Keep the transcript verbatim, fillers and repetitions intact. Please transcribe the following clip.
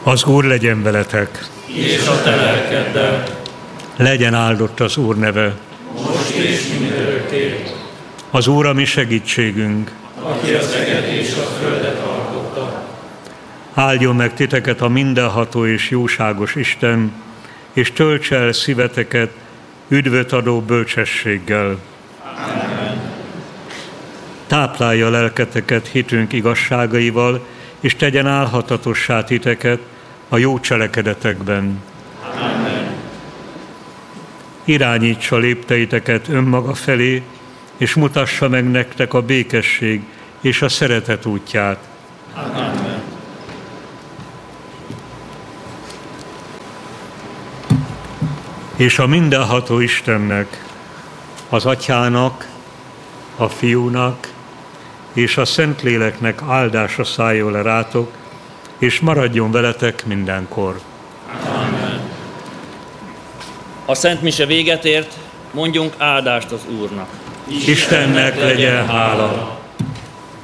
Az Úr legyen veletek. És a te lelkeddel. Legyen áldott az Úr neve. Most és mindörökké. Az Úr a mi segítségünk. Aki az eget és a földet alkotta. Áldjon meg titeket a mindenható és jóságos Isten, és töltse el szíveteket üdvöt adó bölcsességgel. Amen. Táplálja lelketeket hitünk igazságaival, és tegyen álhatatossá titeket a jó cselekedetekben. Amen. Irányítsa lépteiteket önmaga felé, és mutassa meg nektek a békesség és a szeretet útját. Amen. És a mindenható Istennek, az Atyának, a Fiúnak és a Szentléleknek áldása szálljon le rátok, és maradjon veletek mindenkor. Amen. A Szent Mise véget ért, mondjunk áldást az Úrnak. Istennek legyen hála!